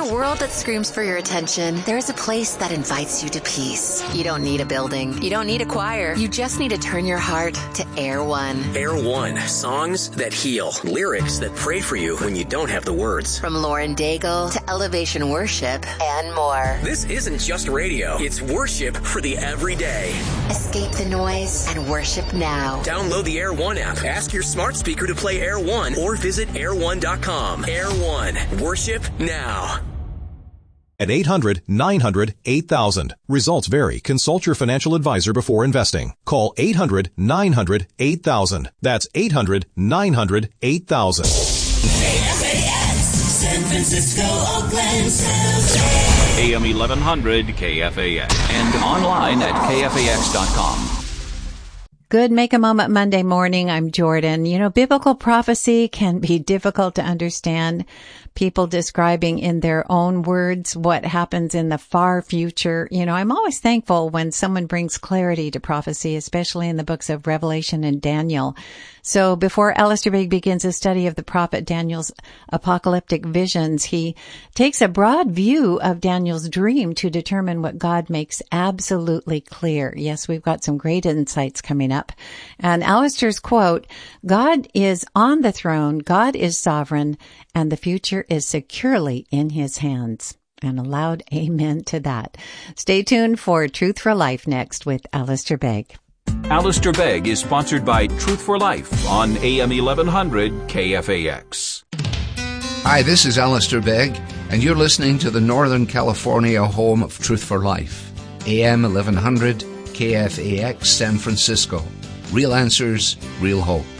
a world that screams for your attention, there is a place that invites you to peace. You don't need a building. You don't need a choir. You just need to turn your heart to Air One. Air One. Songs that heal. Lyrics that pray for you when you don't have the words. From Lauren Daigle to Elevation Worship and more. This isn't just radio. It's worship for the everyday. Escape the noise and worship now. Download the Air One app. Ask your smart speaker to play Air One or visit air1.com. Air One. Worship now. At 800-900-8000. Results vary. Consult your financial advisor before investing. Call 800-900-8000. That's 800-900-8000. KFAX, San Francisco, Oakland, San Jose. AM 1100 KFAX. And online at KFAX.com. Good Make a Moment Monday morning. I'm Jordan. You know, biblical prophecy can be difficult to understand. People describing in their own words what happens in the far future. You know, I'm always thankful when someone brings clarity to prophecy, especially in the books of Revelation and Daniel. So before Alistair Begg begins his study of the prophet Daniel's apocalyptic visions, he takes a broad view of Daniel's dream to determine what God makes absolutely clear. Yes, we've got some great insights coming up. And Alistair's quote, God is on the throne, God is sovereign, and the future is securely in his hands. And a loud amen to that. Stay tuned for Truth for Life next with Alistair Begg. Alistair Begg is sponsored by Truth for Life on AM 1100 KFAX. Hi, this is Alistair Begg, and you're listening to the Northern California home of Truth for Life, AM 1100 KFAX San Francisco. Real answers, real hope.